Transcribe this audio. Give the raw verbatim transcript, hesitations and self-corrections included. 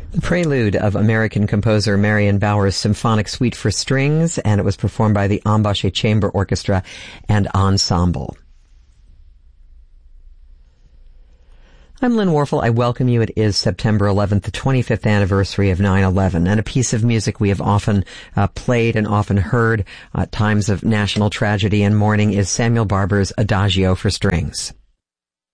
The prelude of American composer Marion Bauer's Symphonic Suite for Strings, and it was performed by the Ambashe Chamber Orchestra and Ensemble. I'm Lynn Warfel. I welcome you. It is September eleventh, the twenty-fifth anniversary of nine eleven, and a piece of music we have often uh, played and often heard at times of national tragedy and mourning is Samuel Barber's Adagio for Strings.